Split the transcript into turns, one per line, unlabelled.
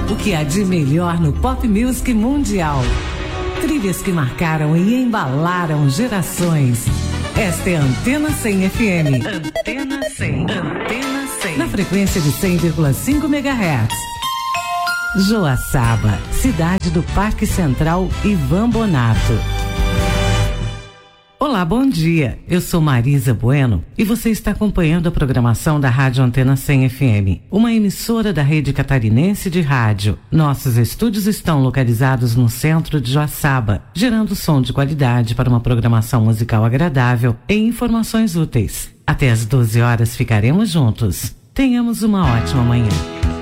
O que há de melhor no pop music mundial. Trilhas que marcaram e embalaram gerações. Esta é a Antena 100 FM. Antena 100. Antena 100. Na frequência de 100,5 MHz. Joaçaba, cidade do Parque Central Ivan Bonato. Olá, bom dia. Eu sou Marisa Bueno e você está acompanhando a programação da Rádio Antena 100 FM, uma emissora da rede catarinense de rádio. Nossos estúdios estão localizados no centro de Joaçaba, gerando som de qualidade para uma programação musical agradável e informações úteis. Até às 12 horas ficaremos juntos. Tenhamos uma ótima manhã.